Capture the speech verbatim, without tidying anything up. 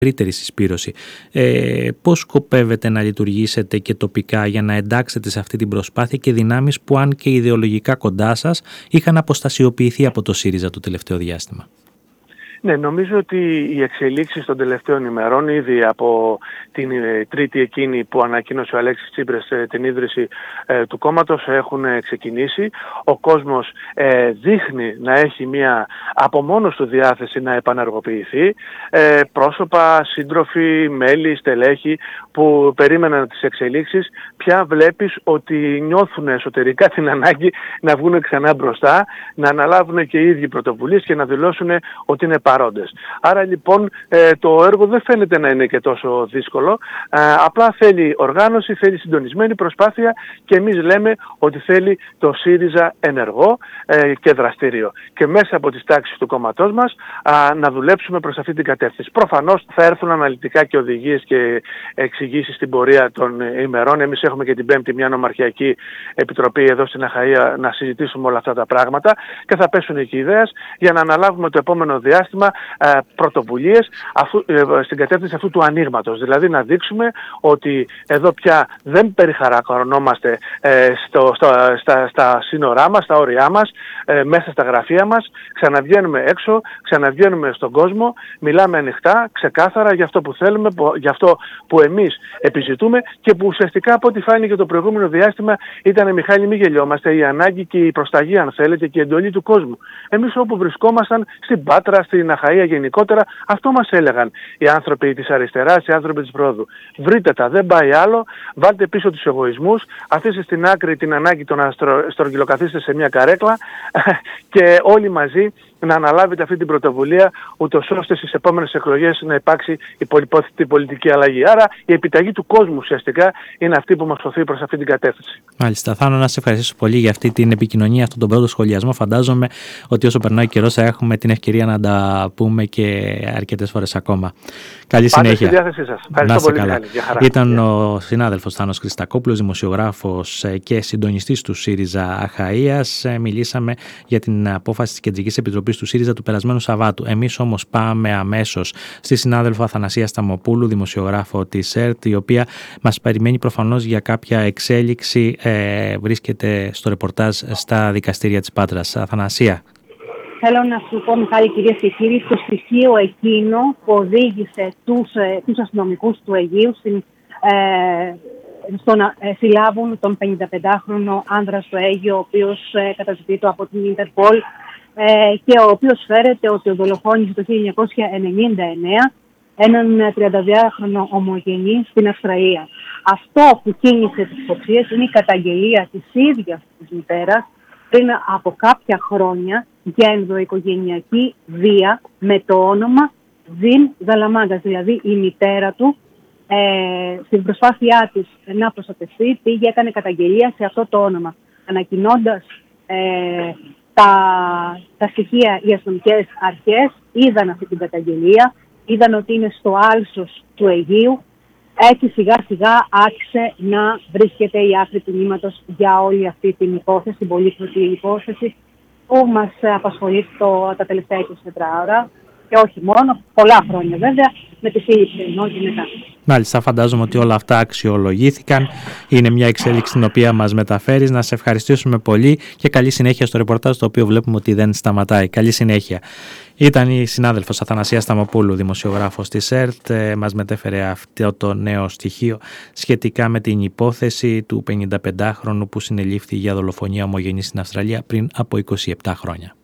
ευρύτερη συσπήρωση. Ε, πώς σκοπεύετε να λειτουργήσετε και τοπικά για να εντάξετε σε αυτή την προσπάθεια και δυνάμεις που, αν και ιδεολογικά κοντά σας, είχαν αποστασιοποιηθεί από το ΣΥΡΙΖΑ το τελευταίο διάστημα? Ναι, νομίζω ότι οι εξελίξεις των τελευταίων ημερών, ήδη από την Τρίτη εκείνη που ανακοίνωσε ο Αλέξης Τσίπρας την ίδρυση ε, του κόμματος, έχουν ξεκινήσει. Ο κόσμος ε, δείχνει να έχει μια από μόνος του διάθεση να επαναργοποιηθεί. Ε, πρόσωπα, σύντροφοι, μέλη, στελέχη που περίμεναν τις εξελίξεις, πια βλέπεις ότι νιώθουν εσωτερικά την ανάγκη να βγουν ξανά μπροστά, να αναλάβουν και οι ίδιοι πρωτοβουλίες και να δηλώσουν ότι είναι παρόντες. Άρα λοιπόν ε, το έργο δεν φαίνεται να είναι και τόσο δύσκολο, ε, απλά θέλει οργάνωση, θέλει συντονισμένη προσπάθεια και εμείς λέμε ότι θέλει το ΣΥΡΙΖΑ ενεργό ε, και δραστήριο. Και μέσα από τις τάξεις του κόμματός μας α, να δουλέψουμε προς αυτή την κατεύθυνση. Προφανώς θα έρθουν αναλυτικά και οδηγίες και εξηγήσεις στην πορεία των ημερών. Εμείς έχουμε και την Πέμπτη μια νομαρχιακή επιτροπή εδώ στην Αχαΐα να συζητήσουμε όλα αυτά τα πράγματα και θα πέσουν εκεί ιδέες για να αναλάβουμε το επόμενο διάστημα Ε, πρωτοβουλίες αφού, ε, στην κατεύθυνση αυτού του ανοίγματος. Δηλαδή να δείξουμε ότι εδώ πια δεν περιχαρακωνόμαστε ε, στο, στο, στα, στα σύνορά μας, στα όρια μας, ε, μέσα στα γραφεία μας. Ξαναβγαίνουμε έξω, ξαναβγαίνουμε στον κόσμο, μιλάμε ανοιχτά, ξεκάθαρα για αυτό που θέλουμε, για αυτό που εμείς επιζητούμε και που ουσιαστικά από ό,τι φάνηκε το προηγούμενο διάστημα ήταν, Μιχάλη, μη γελιόμαστε, η ανάγκη και η προσταγή, αν θέλετε, και η εντολή του κόσμου. Εμείς όπου βρισκόμασταν, στην Πάτρα, στην Αχαΐα γενικότερα, αυτό μας έλεγαν οι άνθρωποι της αριστεράς, οι άνθρωποι της Προόδου. Βρείτε τα, δεν πάει άλλο, βάλτε πίσω τους εγωισμούς, αφήστε στην άκρη την ανάγκη το να στρογγυλοκαθίστε σε μια καρέκλα και όλοι μαζί να αναλάβετε αυτή την πρωτοβουλία, ούτως ώστε στις επόμενες εκλογές να υπάρξει η πολυπόθητη πολιτική αλλαγή. Άρα η επιταγή του κόσμου ουσιαστικά είναι αυτή που μας σωθεί προς αυτή την κατεύθυνση. Μάλιστα. Θάνο, να σε ευχαριστήσω πολύ για αυτή την επικοινωνία, αυτόν τον πρώτο σχολιασμό. Φαντάζομαι ότι όσο περνάει ο καιρός θα έχουμε την ευκαιρία να τα πούμε και αρκετές φορές ακόμα. Καλή Πάτε συνέχεια. στη διάθεσή σας. Ευχαριστώ πολύ. Καλά. Ήταν ο συνάδελφος Θάνος Χριστακόπουλος, δημοσιογράφος και συντονιστής του ΣΥΡΙΖΑ Αχαΐας. Μιλήσαμε για την απόφαση της Κεντρικής Επιτροπής του ΣΥΡΙΖΑ του περασμένου Σαββάτου. Εμείς όμως πάμε αμέσως στη συνάδελφο Αθανασία Σταμοπούλου, δημοσιογράφο της ΕΡΤ, η οποία μας περιμένει προφανώς για κάποια εξέλιξη. Ε, βρίσκεται στο ρεπορτάζ στα δικαστήρια της Πάτρας. Αθανασία. Θέλω να σου πω, Μιχάλη, κυρίες και κύριοι, το στοιχείο εκείνο που οδήγησε τους, ε, τους αστυνομικούς του Αιγείου στην, ε, στο να ε, συλλάβουν τον πενηνταπεντάχρονο άνδρα στο Αίγιο, ο οποίος ε, καταζητείται από την Ιντερπολ ε, και ο οποίος φέρεται ότι ο δολοφόνησε το χίλια εννιακόσια ενενήντα εννέα έναν τριανταδυάχρονο ομογενή στην Αυστραλία. Αυτό που κίνησε τις υποψίες είναι η καταγγελία της ίδιας της μητέρας πριν από κάποια χρόνια για ενδοοικογενειακή βία με το όνομα Ζιν Ζαλαμάγκας. Δηλαδή η μητέρα του ε, στην προσπάθειά της να προστατευτεί πήγε, έκανε καταγγελία σε αυτό το όνομα. Ανακοινώντας ε, τα, τα στοιχεία, οι αστυνομικές αρχές είδαν αυτή την καταγγελία, είδαν ότι είναι στο άλσος του Αιγείου. Έτσι σιγά σιγά άρχισε να βρίσκεται η άκρη του νήματος για όλη αυτή την υπόθεση, την πολύπλοκη υπόθεση που μας απασχολεί το, τα τελευταία είκοσι τέσσερις ώρα και όχι μόνο, πολλά χρόνια βέβαια, με τη σύλληψη ενός και μετά. Μάλιστα, φαντάζομαι ότι όλα αυτά αξιολογήθηκαν. Είναι μια εξέλιξη την οποία μας μεταφέρεις. Να σε ευχαριστήσουμε πολύ και καλή συνέχεια στο ρεπορτάζ, το οποίο βλέπουμε ότι δεν σταματάει. Καλή συνέχεια. Ήταν η συνάδελφος Αθανασία Σταμοπούλου, δημοσιογράφος της ΕΡΤ. Μας μετέφερε αυτό το νέο στοιχείο σχετικά με την υπόθεση του πενηνταπεντάχρονου που συνελήφθη για δολοφονία ομογενή στην Αυστραλία πριν από είκοσι επτά χρόνια.